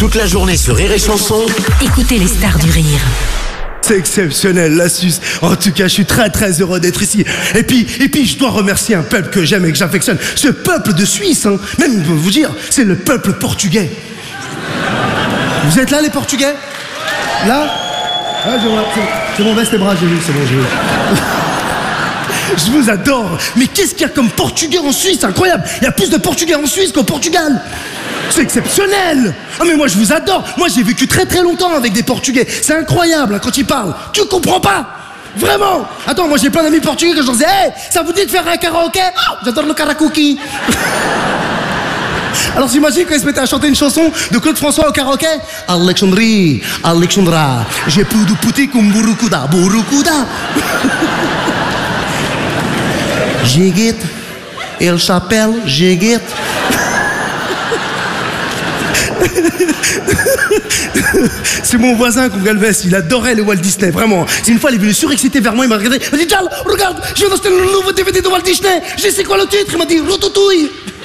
Toute la journée sur Rire et Chanson. Écoutez les stars du rire. C'est exceptionnel, la Suisse. En tout cas, je suis très très heureux d'être ici. Et puis, je dois remercier un peuple que j'aime et que j'affectionne. Ce peuple de Suisse, hein, même vous dire, c'est le peuple portugais. Vous êtes là, les Portugais? Là? Ah, c'est mon veste-bras, j'ai vu, c'est bon, j'ai vu. Je vous adore. Mais qu'est-ce qu'il y a comme Portugais en Suisse? C'est incroyable. Il y a plus de Portugais en Suisse qu'au Portugal. C'est exceptionnel. Ah mais moi je vous adore. Moi j'ai vécu très très longtemps avec des Portugais. C'est incroyable hein, quand ils parlent. Tu comprends pas. Vraiment. Attends, moi j'ai plein d'amis portugais que je leur disais hey, ça vous dit de faire un karaoké? Oh, j'adore le karaoké. Alors j'imagine quand ils se mettaient à chanter une chanson de Claude François au karaoké. Alexandrie, Alexandra, j'ai plus de pouti comme Burukuda, Burukuda. Jiguette, il s'appelle Jiguette. C'est mon voisin Gongalves, il adorait le Walt Disney, vraiment. C'est une fois, il est venu surexcité vers moi, il m'a regardé, il m'a dit Jal, regarde, je viens d'acheter le nouveau DVD de Walt Disney. Je sais quoi le titre, il m'a dit Routouille.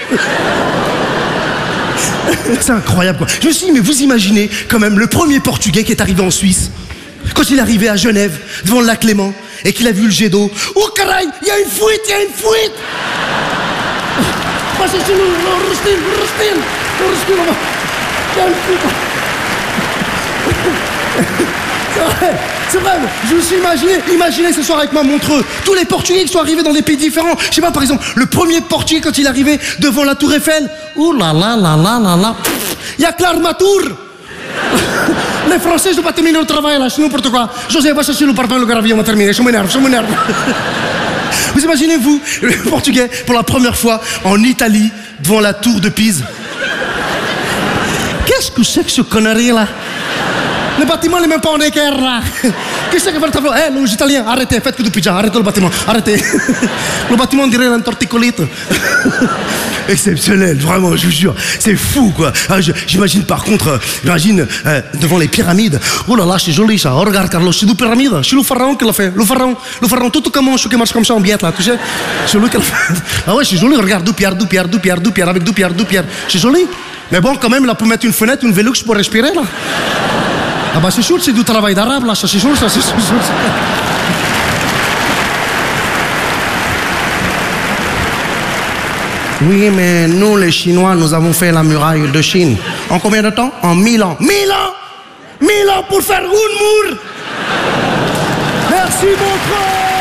C'est incroyable quoi. Je me suis dit, mais vous imaginez quand même le premier Portugais qui est arrivé en Suisse, quand il est arrivé à Genève, devant le lac Léman, et qu'il a vu le jet d'eau. Oh caray, il y a une fuite, il y a une fuite. Passez chez nous, Rustin. C'est vrai, je me suis imaginé ce soir avec ma Montreux, tous les Portugais qui sont arrivés dans des pays différents. Je sais pas, par exemple, le premier Portugais quand il est arrivé devant la Tour Eiffel. Ouh là là là là là là. Il y a Claire Matour. Les Français, je dois pas terminer le travail là, sinon n'importe quoi. José, va chercher le parfum, le gravier, on va terminer. Je m'énerve. Vous imaginez, vous, le Portugais, pour la première fois en Italie, devant la tour de Pise. Qu'est-ce que c'est que ce connerie là? Le bâtiment n'est même pas en équerre là. Qu'est-ce que va faire? Eh, les Italiens, arrêtez, faites que du pizza, arrêtez le bâtiment, arrêtez. Le bâtiment, on dirait un torticolite. Exceptionnel, vraiment, je vous jure. C'est fou quoi. Ah, j'imagine par contre, devant les pyramides. Oh là là, c'est joli ça. Oh, regarde Carlos, c'est des pyramides. C'est le pharaon qui l'a fait. Le pharaon, tout comment qui marche comme ça en biette là, tu sais. C'est lui qui l'a fait. Ah ouais, c'est joli, regarde, deux pierres, avec deux pierres. C'est joli. Mais bon, quand même, là, pour mettre une fenêtre, une Velux pour respirer là. Ah bah c'est sûr, c'est du travail d'arabe là, ça c'est sûr, ça c'est sûr. Oui, mais nous les Chinois, nous avons fait la muraille de Chine. En combien de temps? En 1000 ans. 1000 ans! 1000 ans pour faire une mur! Merci mon frère!